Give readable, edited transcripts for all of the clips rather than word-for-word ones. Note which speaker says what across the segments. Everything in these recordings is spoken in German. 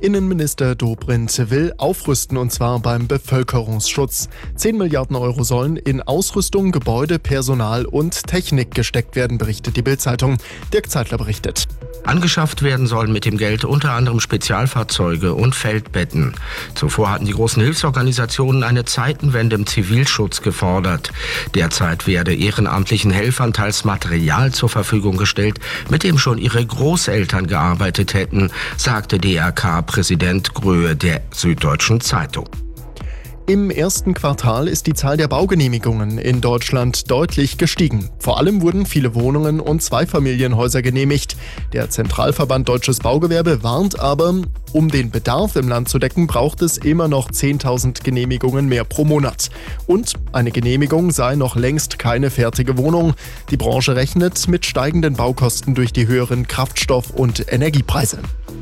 Speaker 1: Innenminister Dobrindt will aufrüsten, und zwar beim Bevölkerungsschutz. 10 Milliarden Euro sollen in Ausrüstung, Gebäude, Personal und Technik gesteckt werden, berichtet die Bild-Zeitung. Dirk Zeitler berichtet.
Speaker 2: Angeschafft werden sollen mit dem Geld unter anderem Spezialfahrzeuge und Feldbetten. Zuvor hatten die großen Hilfsorganisationen eine Zeitenwende im Zivilschutz gefordert. Derzeit werde ehrenamtlichen Helfern teils Material zur Verfügung gestellt, mit dem schon ihre Großeltern gearbeitet hätten, sagte DRK-Präsident Gröhe der Süddeutschen Zeitung.
Speaker 1: Im ersten Quartal ist die Zahl der Baugenehmigungen in Deutschland deutlich gestiegen. Vor allem wurden viele Wohnungen und Zweifamilienhäuser genehmigt. Der Zentralverband Deutsches Baugewerbe warnt aber, um den Bedarf im Land zu decken, braucht es immer noch 10.000 Genehmigungen mehr pro Monat. Und eine Genehmigung sei noch längst keine fertige Wohnung. Die Branche rechnet mit steigenden Baukosten durch die höheren Kraftstoff- und Energiepreise.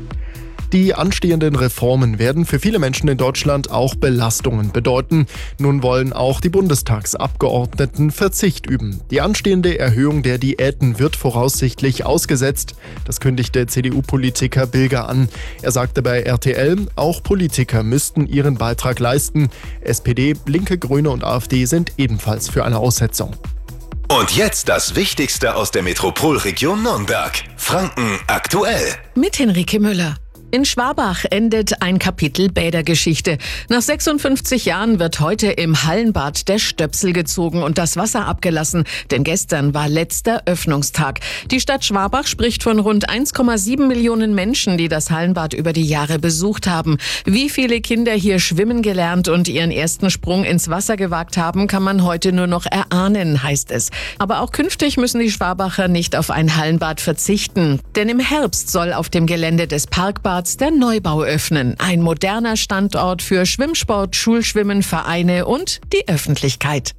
Speaker 1: Die anstehenden Reformen werden für viele Menschen in Deutschland auch Belastungen bedeuten. Nun wollen auch die Bundestagsabgeordneten Verzicht üben. Die anstehende Erhöhung der Diäten wird voraussichtlich ausgesetzt. Das kündigte CDU-Politiker Bilger an. Er sagte bei RTL, auch Politiker müssten ihren Beitrag leisten. SPD, Linke, Grüne und AfD sind ebenfalls für eine Aussetzung.
Speaker 3: Und jetzt das Wichtigste aus der Metropolregion Nürnberg. Franken aktuell.
Speaker 4: Mit Henrike Müller. In Schwabach endet ein Kapitel Bädergeschichte. Nach 56 Jahren wird heute im Hallenbad der Stöpsel gezogen und das Wasser abgelassen, denn gestern war letzter Öffnungstag. Die Stadt Schwabach spricht von rund 1,7 Millionen Menschen, die das Hallenbad über die Jahre besucht haben. Wie viele Kinder hier schwimmen gelernt und ihren ersten Sprung ins Wasser gewagt haben, kann man heute nur noch erahnen, heißt es. Aber auch künftig müssen die Schwabacher nicht auf ein Hallenbad verzichten. Denn im Herbst soll auf dem Gelände des Parkbads der Neubau öffnen. Ein moderner Standort für Schwimmsport, Schulschwimmen, Vereine und die Öffentlichkeit.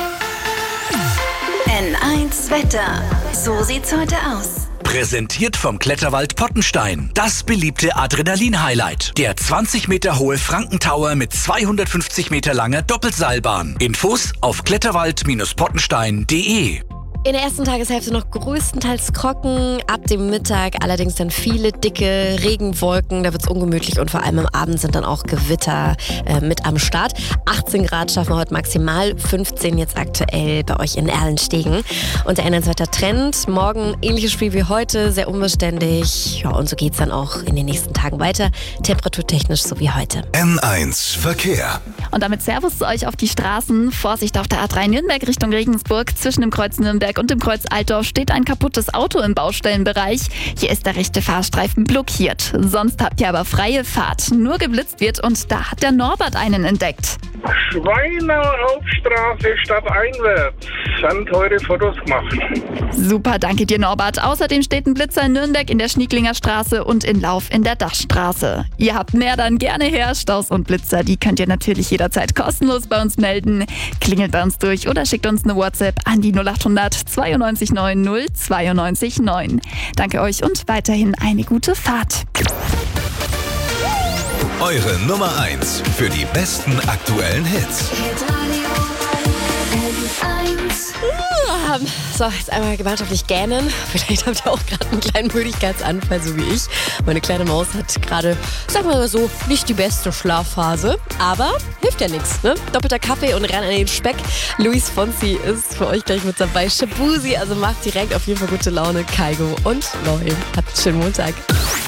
Speaker 5: N1 Wetter. So sieht's heute aus.
Speaker 6: Präsentiert vom Kletterwald Pottenstein. Das beliebte Adrenalin-Highlight. Der 20 Meter hohe Frankentower mit 250 Meter langer Doppelseilbahn. Infos auf kletterwald-pottenstein.de.
Speaker 7: In der ersten Tageshälfte noch größtenteils trocken, ab dem Mittag allerdings dann viele dicke Regenwolken, da wird's ungemütlich und vor allem am Abend sind dann auch Gewitter mit am Start. 18 Grad schaffen wir heute maximal, 15 jetzt aktuell bei euch in Erlenstegen. Und der N1 Trend, morgen ähnliches Spiel wie heute, sehr unbeständig. Ja, und so geht's dann auch in den nächsten Tagen weiter, temperaturtechnisch so wie heute.
Speaker 3: N1 Verkehr.
Speaker 8: Und damit Servus zu euch auf die Straßen. Vorsicht auf der A3 Nürnberg Richtung Regensburg. Zwischen dem Kreuz Nürnberg und dem Kreuz Altdorf steht ein kaputtes Auto im Baustellenbereich. Hier ist der rechte Fahrstreifen blockiert. Sonst habt ihr aber freie Fahrt. Nur geblitzt wird und da hat der Norbert einen entdeckt.
Speaker 9: Schweinauer Hauptstraße stadteinwärts. Haben teure Fotos gemacht.
Speaker 8: Super, danke dir Norbert. Außerdem steht ein Blitzer in Nürnberg in der Schnieglinger Straße und in Lauf in der Dachstraße. Ihr habt mehr, dann gerne her. Staus und Blitzer, die könnt ihr natürlich jederzeit kostenlos bei uns melden. Klingelt bei uns durch oder schickt uns eine WhatsApp an die 0800 92 90 92 9. Danke euch und weiterhin eine gute Fahrt.
Speaker 3: Eure Nummer 1 für die besten aktuellen Hits.
Speaker 7: So, jetzt einmal gemeinschaftlich gähnen. Vielleicht habt ihr auch gerade einen kleinen Müdigkeitsanfall, so wie ich. Meine kleine Maus hat gerade, sagen wir mal so, nicht die beste Schlafphase. Aber hilft ja nichts, ne? Doppelter Kaffee und ran an den Speck. Luis Fonsi ist für euch gleich mit dabei. Shabuzi, also macht direkt auf jeden Fall gute Laune. Kaigo und Loy. Habt einen schönen Montag.